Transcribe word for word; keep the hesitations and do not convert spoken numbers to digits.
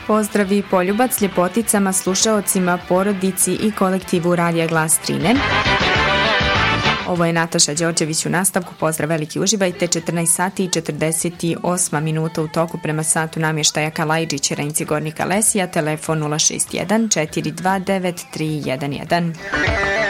Pozdravi poljubac ljepoticama, slušaocima, porodici i kolektivu Radija Glas Trine. Ovo je Nataša Đorđević u nastavku. Pozdrav veliki, uživajte. četrnaest sati i četrdeset osam minuta u toku prema satu namještaja Kalajđić, Renci Gornjika Lesija, telefon nula šest jedan četiri dva devet tri jedan jedan.